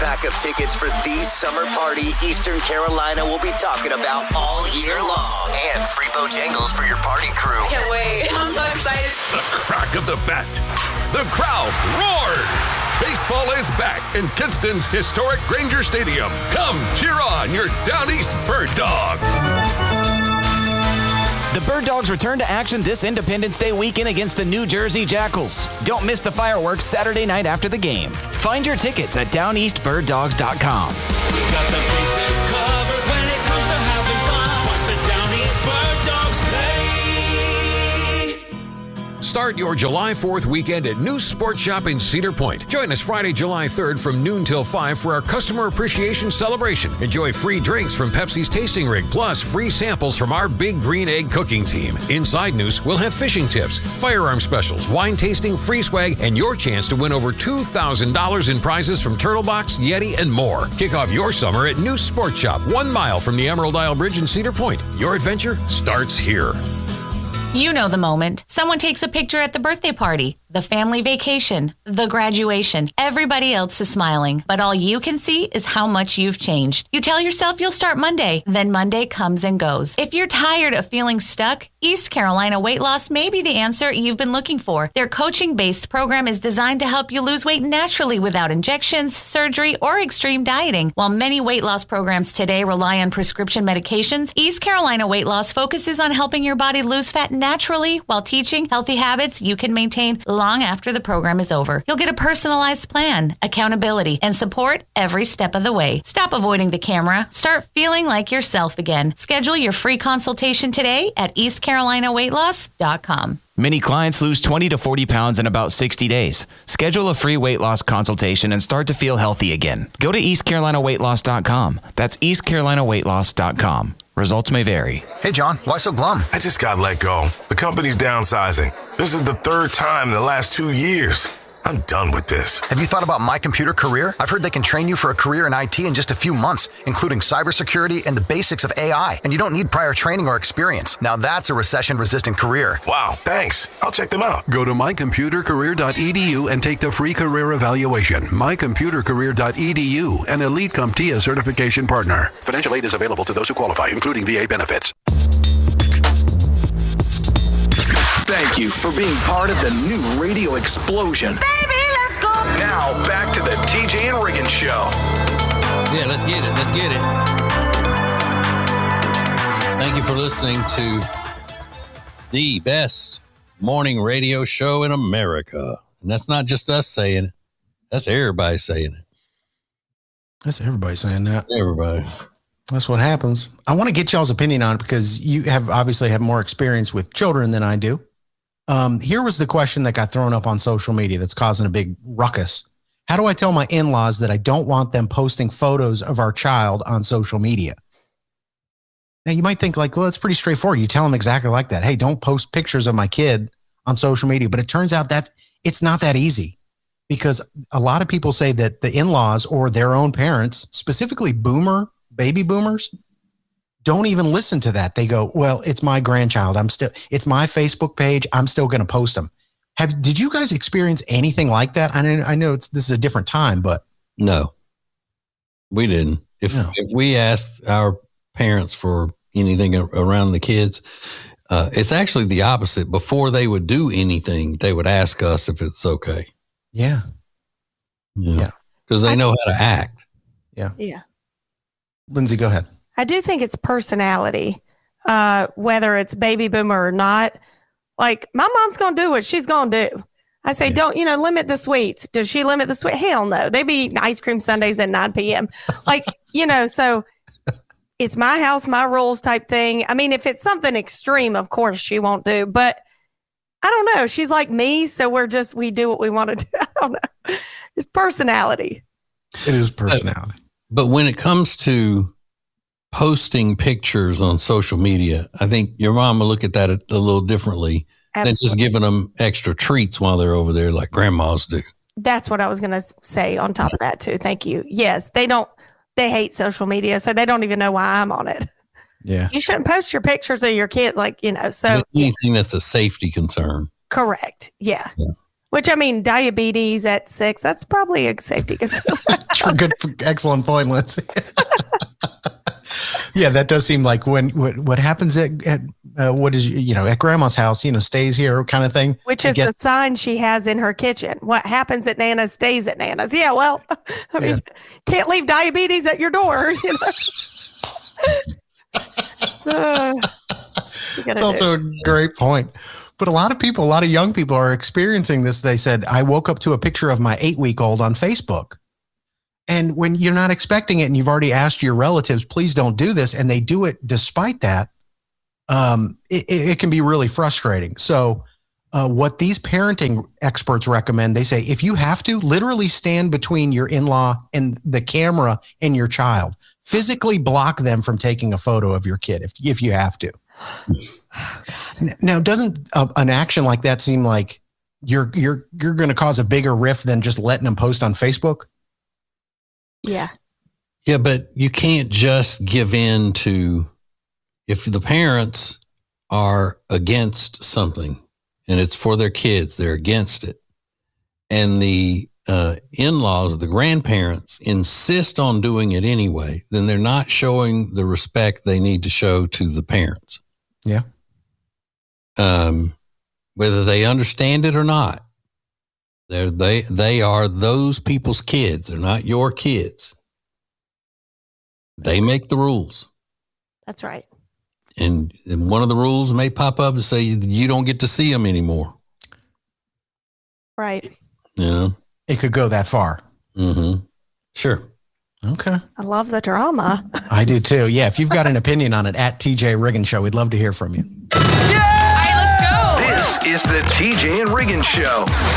pack of tickets for the summer party Eastern Carolina will be talking about all year long. And free Bojangles for your party crew. Can't wait. I'm so excited. The crack of the bat. The crowd roars. Baseball is back in Kinston's historic Granger Stadium. Come cheer on your Down East Bird Dogs. The Bird Dogs return to action this Independence Day weekend against the New Jersey Jackals. Don't miss the fireworks Saturday night after the game. Find your tickets at downeastbirddogs.com. We got the bases covered when it comes to having fun. Watch the Down East Bird Dogs play. Start your July 4th weekend at New Sports Shop in Cedar Point. Join us Friday, July 3rd from noon till 5 for our Customer Appreciation Celebration. Enjoy free drinks from Pepsi's Tasting Rig, plus free samples from our Big Green Egg cooking team. Inside News, we'll have fishing tips, firearm specials, wine tasting, free swag, and your chance to win over $2,000 in prizes from Turtle Box, Yeti, and more. Kick off your summer at New Sports Shop, 1 mile from the Emerald Isle Bridge in Cedar Point. Your adventure starts here. You know the moment. Someone takes a picture at the birthday party, the family vacation, the graduation. Everybody else is smiling, but all you can see is how much you've changed. You tell yourself you'll start Monday, then Monday comes and goes. If you're tired of feeling stuck, East Carolina Weight Loss may be the answer you've been looking for. Their coaching-based program is designed to help you lose weight naturally without injections, surgery, or extreme dieting. While many weight loss programs today rely on prescription medications, East Carolina Weight Loss focuses on helping your body lose fat naturally while teaching healthy habits you can maintain long after the program is over. You'll get a personalized plan, accountability, and support every step of the way. Stop avoiding the camera. Start feeling like yourself again. Schedule your free consultation today at EastCarolinaWeightLoss.com. Many clients lose 20 to 40 pounds in about 60 days. Schedule a free weight loss consultation and start to feel healthy again. Go to EastCarolinaWeightLoss.com. That's EastCarolinaWeightLoss.com. Results may vary. Hey, John, why so glum? I just got let go. The company's downsizing. This is the third time in the last 2 years. I'm done with this. Have you thought about My Computer Career? I've heard they can train you for a career in IT in just a few months, including cybersecurity and the basics of AI. And you don't need prior training or experience. Now that's a recession-resistant career. Wow, thanks. I'll check them out. Go to mycomputercareer.edu and take the free career evaluation. Mycomputercareer.edu, an Elite CompTIA certification partner. Financial aid is available to those who qualify, including VA benefits. Thank you for being part of the new radio explosion. Baby, let's go. Now, back to the TJ and Riggin Show. Yeah, let's get it. Let's get it. Thank you for listening to the best morning radio show in America. And that's not just us saying it. That's everybody saying it. That's everybody saying that. Everybody. That's what happens. I want to get y'all's opinion on it because you have obviously have more experience with children than I do. Here was the question that got thrown up on social media that's causing a big ruckus. How do I tell my in-laws that I don't want them posting photos of our child on social media? Now, you might think like, well, it's pretty straightforward. You tell them exactly like that. Hey, don't post pictures of my kid on social media. But it turns out that it's not that easy because a lot of people say that the in-laws or their own parents, specifically baby boomers, don't even listen to that. They go, well, it's my grandchild. It's my Facebook page. I'm still going to post them. Did you guys experience anything like that? I know this is a different time, but no, we didn't. If we asked our parents for anything around the kids, it's actually the opposite. Before they would do anything, they would ask us if it's okay. Yeah. Because they know how to act. Yeah. Yeah. Lindsay, go ahead. I do think it's personality, whether it's baby boomer or not. Like, my mom's going to do what she's going to do. I say, don't, limit the sweets. Does she limit the sweet? Hell no. They be eating ice cream sundaes at 9 p.m. Like, so it's my house, my rules type thing. I mean, if it's something extreme, of course she won't do. But I don't know. She's like me, so we do what we want to do. I don't know. It's personality. It is personality. But when it comes to posting pictures on social media, I think your mom will look at that a little differently than just giving them extra treats while they're over there like grandmas do. That's what I was going to say on top of that too. Thank you. Yes, they hate social media, so they don't even know why I'm on it. Yeah. You shouldn't post your pictures of your kids, so anything that's a safety concern. Correct. Yeah. Which, I mean, diabetes at 6, that's probably a safety concern. Good, excellent point, Lindsay. Yeah, that does seem like what happens at what is, at grandma's house, stays here kind of thing. Which is the sign she has in her kitchen. What happens at Nana's stays at Nana's. Yeah, well, I mean, can't leave diabetes at your door. It's also a great point. But a lot of young people are experiencing this. They said, I woke up to a picture of my 8-week-old on Facebook. And when you're not expecting it and you've already asked your relatives, please don't do this, and they do it despite that, it can be really frustrating. So what these parenting experts recommend, they say, if you have to, literally stand between your in-law and the camera and your child. Physically block them from taking a photo of your kid if you have to. Now, doesn't an action like that seem like you're going to cause a bigger rift than just letting them post on Facebook? Yeah. Yeah, but you can't just give in to, if the parents are against something and it's for their kids, they're against it. And the in-laws or the grandparents insist on doing it anyway, then they're not showing the respect they need to show to the parents. Yeah. Whether they understand it or not, they are those people's kids. They're not your kids. They make the rules. That's right. And one of the rules may pop up and say you don't get to see them anymore. Right. It could go that far. Mm-hmm. Sure. Okay. I love the drama. I do too. Yeah. If you've got an opinion on it, at TJ Riggin Show, we'd love to hear from you. This is the TJ and Riggin Show.